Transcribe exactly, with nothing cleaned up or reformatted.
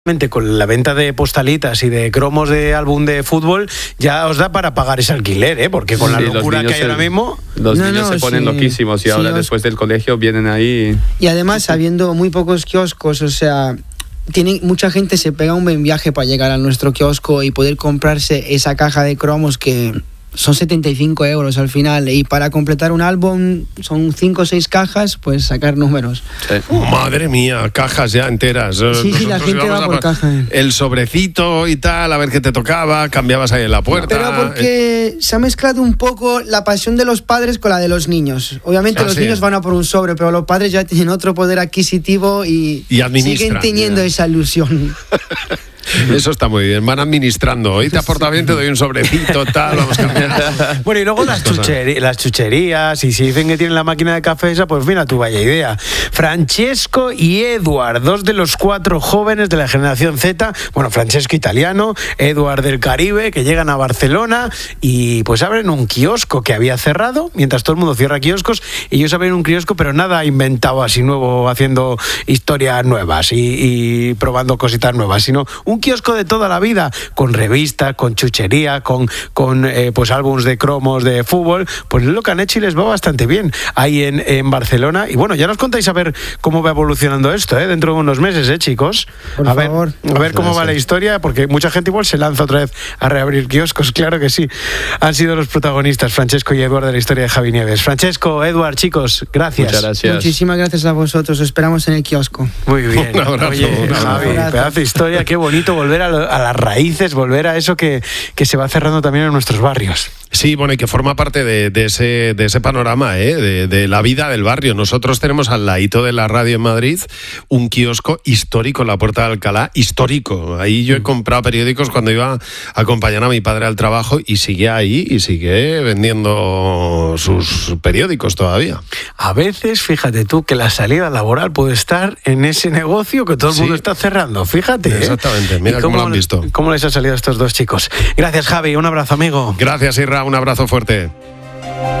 Con la venta de postalitas y de cromos de álbum de fútbol ya os da para pagar ese alquiler, ¿eh? Porque con sí, la locura que hay se, ahora mismo los no, niños no, se ponen sí, loquísimos y sí, ahora os... después del colegio vienen ahí y además habiendo muy pocos kioscos, o sea, tiene, mucha gente se pega un buen viaje para llegar a nuestro kiosco y poder comprarse esa caja de cromos que son setenta y cinco euros al final, y para completar un álbum son cinco o seis cajas, pues sacar números. Sí. Madre mía, cajas ya enteras. Sí, Nosotros sí, la gente va por caja. El sobrecito y tal, a ver qué te tocaba, cambiabas ahí en la puerta. Pero porque se ha mezclado un poco la pasión de los padres con la de los niños. Obviamente ah, los sí. niños van a por un sobre, pero los padres ya tienen otro poder adquisitivo y, y siguen teniendo ya. esa ilusión. Eso está muy bien, van administrando. Hoy te aporta bien, te doy un sobrecito, tal, vamos a cambiar. Bueno, y luego las, chucheri- las chucherías, y si dicen que tienen la máquina de café esa, pues mira tú, vaya idea. Francesco y Eduard, dos de los cuatro jóvenes de la generación Z, bueno, Francesco italiano, Eduard del Caribe, que llegan a Barcelona y pues abren un kiosco que había cerrado, mientras todo el mundo cierra kioscos, ellos abren un kiosco, pero nada inventado así nuevo, haciendo historias nuevas y, y probando cositas nuevas, sino un kiosco de toda la vida, con revistas, con chuchería, con, con eh, pues álbums de cromos de fútbol. Pues es lo que han hecho y les va bastante bien ahí en, en Barcelona. Y bueno, ya nos contáis a ver cómo va evolucionando esto, ¿eh? Dentro de unos meses, ¿eh, chicos? Por a favor. ver, a ver cómo va la historia, porque mucha gente igual se lanza otra vez a reabrir kioscos, claro que sí. Han sido los protagonistas, Francesco y Eduard, de la historia de Javi Nieves. Francesco, Eduard, chicos, gracias. Muchas gracias. Muchísimas gracias a vosotros, os esperamos en el kiosco. Muy bien. Un abrazo. Oye, un abrazo. Javi, pedazo de historia, qué bonito volver a, lo, a las raíces, volver a eso que, que se va cerrando también en nuestros barrios. Sí, bueno, y que forma parte de, de, ese, de ese panorama, ¿eh? de, de la vida del barrio. Nosotros tenemos al ladito de la radio en Madrid un kiosco histórico en la Puerta de Alcalá, histórico. Ahí yo he comprado periódicos cuando iba a acompañar a mi padre al trabajo y sigue ahí y sigue vendiendo sus periódicos todavía. A veces, fíjate tú, que la salida laboral puede estar en ese negocio que todo el mundo sí. está cerrando. Fíjate. Exactamente, mira cómo, cómo lo han visto. ¿Cómo les ha salido a estos dos chicos? Gracias, Javi. Un abrazo, amigo. Gracias, Irra. Un abrazo fuerte.